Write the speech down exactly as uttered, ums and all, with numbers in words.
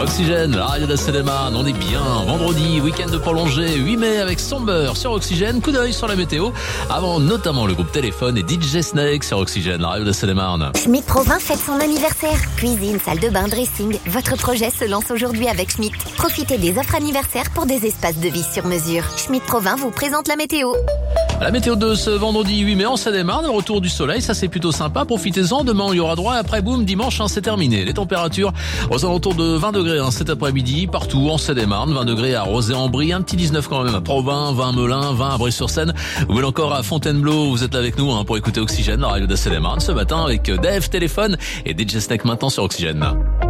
Oxygène, la radio d'Assedemarne, on est bien. Vendredi, week-end de prolongé, huit mai avec Somber sur Oxygène. Coup d'œil sur la météo. Avant notamment le groupe Téléphone et D J Snake sur Oxygène, la radio d'Assedemarne. Schmitt Provins fête son anniversaire. Cuisine, salle de bain, dressing. Votre projet se lance aujourd'hui avec Schmitt. Profitez des offres anniversaires pour des espaces de vie sur mesure. Schmitt Provins vous présente la météo. La météo de ce vendredi huit mai en Seine-et-Marne, le retour du soleil, ça c'est plutôt sympa, profitez-en, demain il y aura droit, après boum, dimanche hein, c'est terminé. Les températures aux alentours de vingt degrés hein, cet après-midi, partout en Seine-et-Marne, vingt degrés à Rozay-en-Brie, un petit dix-neuf quand même à Provins, vingt à Melun, vingt à Brie-sur-Seine, ou même encore à Fontainebleau, vous êtes avec nous hein, pour écouter Oxygène, la radio de Seine-et-Marne, ce matin avec Dave, Téléphone et D J Snake maintenant sur Oxygène.